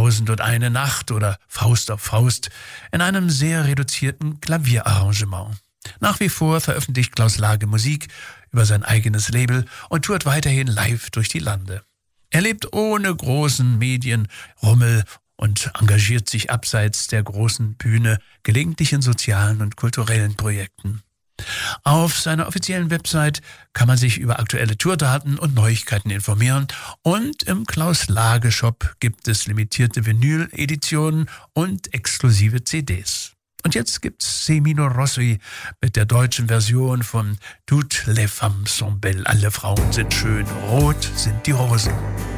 1001 Nacht oder Faust auf Faust in einem sehr reduzierten Klavierarrangement. Nach wie vor veröffentlicht Klaus Lage Musik über sein eigenes Label und tourt weiterhin live durch die Lande. Er lebt ohne großen Medienrummel und engagiert sich abseits der großen Bühne gelegentlich in sozialen und kulturellen Projekten. Auf seiner offiziellen Website kann man sich über aktuelle Tourdaten und Neuigkeiten informieren und im Klaus Lage Shop gibt es limitierte Vinyl-Editionen und exklusive CDs. Und jetzt gibt's Semino Rossi mit der deutschen Version von Toutes les femmes sont belles, alle Frauen sind schön, rot sind die Rosen.